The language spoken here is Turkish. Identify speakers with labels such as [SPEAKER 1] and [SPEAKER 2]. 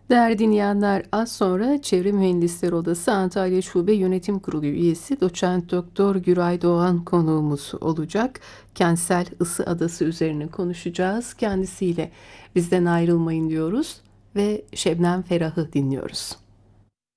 [SPEAKER 1] Değerli dinleyenler, az sonra Çevre Mühendisleri Odası Antalya Şube Yönetim Kurulu üyesi Doçent Doktor Güray Doğan konuğumuz olacak. Kentsel ısı adası üzerine konuşacağız. Kendisiyle bizden ayrılmayın diyoruz ve Şebnem Ferah'ı dinliyoruz.